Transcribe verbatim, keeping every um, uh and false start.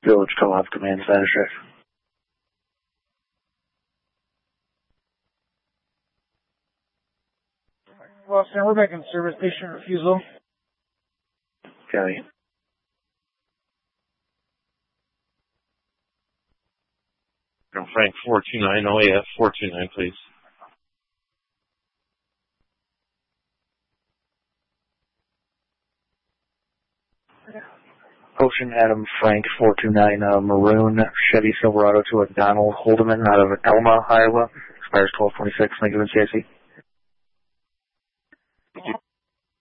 Village Co-op Command Status Check. Well, Sam, we're back in service. Patient refusal. Copy. Frank four two nine, O A F four two nine, please. Ocean Adam Frank four two nine, uh, Maroon Chevy Silverado to a Donald Holdeman out of Elma, Iowa. Expires twelve twenty-six. Thank you, N C I C.